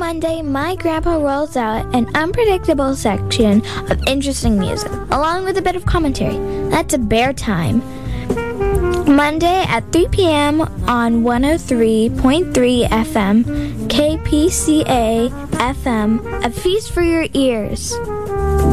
Monday, my grandpa rolls out an unpredictable section of interesting music, along with a bit of commentary. That's a bear time. Monday at 3 p.m. on 103.3 FM, KPCA FM, a feast for your ears.